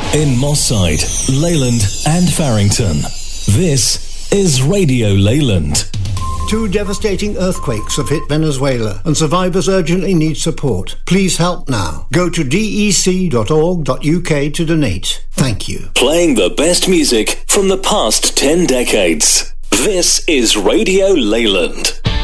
in Moss Side, Leyland and Farrington. This is Radio Leyland. 2 devastating earthquakes have hit Venezuela and survivors urgently need support. Please help now. Go to dec.org.uk to donate. Thank you. Playing the best music from the past 10 decades. This is Radio Leyland.